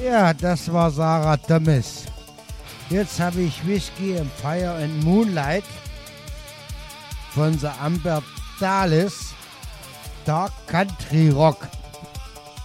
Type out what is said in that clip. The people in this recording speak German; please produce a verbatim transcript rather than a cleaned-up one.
Ja, das war Sarah Thomas. Jetzt habe ich Whiskey and Fire and Moonlight von The Amber Dallas, Dark Country Rock.